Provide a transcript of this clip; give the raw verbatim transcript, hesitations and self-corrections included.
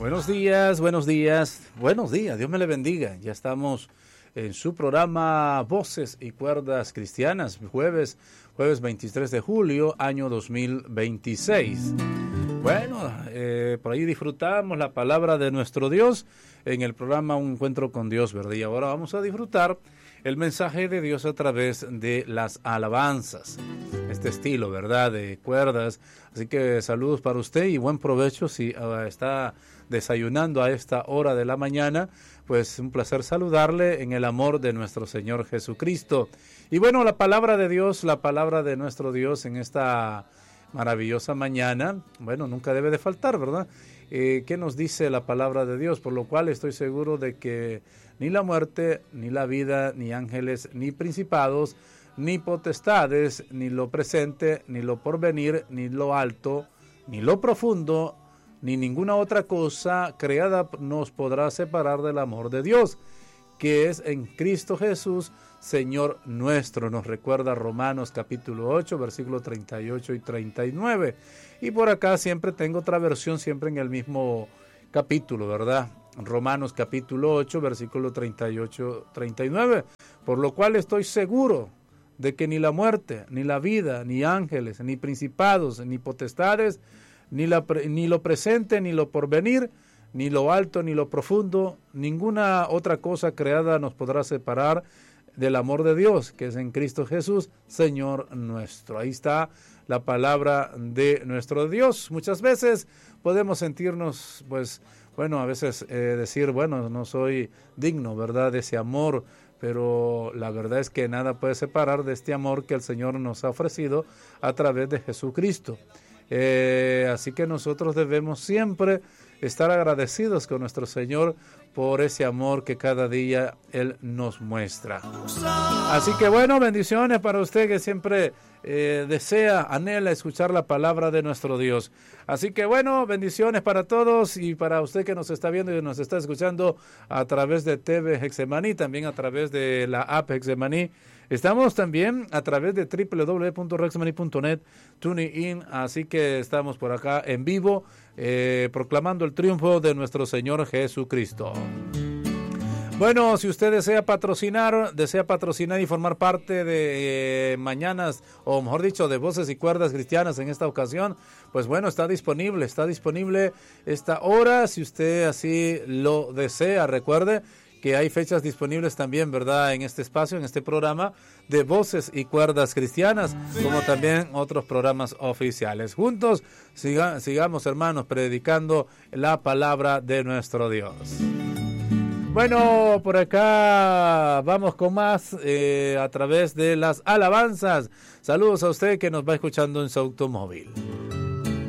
Buenos días, buenos días, buenos días, Dios me le bendiga. Ya estamos en su programa Voces y Cuerdas Cristianas, jueves, jueves veintitrés de julio, año dos mil veintiséis. Bueno, eh, por ahí disfrutamos la palabra de nuestro Dios en el programa Un Encuentro con Dios, ¿verdad? Y ahora vamos a disfrutar el mensaje de Dios a través de las alabanzas, este estilo, ¿verdad?, de cuerdas. Así que saludos para usted y buen provecho si uh, está desayunando a esta hora de la mañana. Pues un placer saludarle en el amor de nuestro Señor Jesucristo. Y bueno, la palabra de Dios, la palabra de nuestro Dios en esta maravillosa mañana, bueno, nunca debe de faltar, ¿verdad? Eh, ¿Qué nos dice la palabra de Dios? Por lo cual estoy seguro de que ni la muerte, ni la vida, ni ángeles, ni principados, ni potestades, ni lo presente, ni lo porvenir, ni lo alto, ni lo profundo, ni ninguna otra cosa creada nos podrá separar del amor de Dios, que es en Cristo Jesús, Señor nuestro. Nos recuerda Romanos capítulo ocho, versículos treinta y ocho y treinta y nueve. Y por acá siempre tengo otra versión, siempre en el mismo capítulo, ¿verdad? Romanos capítulo ocho, versículo treinta y ocho, treinta y nueve. Por lo cual estoy seguro de que ni la muerte, ni la vida, ni ángeles, ni principados, ni potestades, ni, la, ni lo presente, ni lo porvenir, ni lo alto, ni lo profundo, ninguna otra cosa creada nos podrá separar del amor de Dios, que es en Cristo Jesús, Señor nuestro. Ahí está la palabra de nuestro Dios. Muchas veces podemos sentirnos, pues, bueno, a veces eh, decir, bueno, no soy digno, ¿verdad?, de ese amor, pero la verdad es que nada puede separar de este amor que el Señor nos ha ofrecido a través de Jesucristo. Eh, así que nosotros debemos siempre estar agradecidos con nuestro Señor por ese amor que cada día Él nos muestra. Así que bueno, bendiciones para usted que siempre eh, desea, anhela escuchar la palabra de nuestro Dios. Así que bueno, bendiciones para todos y para usted que nos está viendo y nos está escuchando a través de T V Hexemaní, también a través de la app Hexemaní. Estamos también a través de doble u doble u doble u punto rexemaní punto net, TuneIn, así que estamos por acá en vivo, eh, proclamando el triunfo de nuestro Señor Jesucristo. Bueno, si usted desea patrocinar, desea patrocinar y formar parte de eh, mañanas, o mejor dicho, de Voces y Cuerdas Cristianas en esta ocasión, pues bueno, está disponible, está disponible esta hora, si usted así lo desea. Recuerde que hay fechas disponibles también, ¿verdad?, en este espacio, en este programa de Voces y Cuerdas Cristianas, como también otros programas oficiales. Juntos siga, sigamos, hermanos, predicando la palabra de nuestro Dios. Bueno, por acá vamos con más eh, a través de las alabanzas. Saludos a usted que nos va escuchando en su automóvil.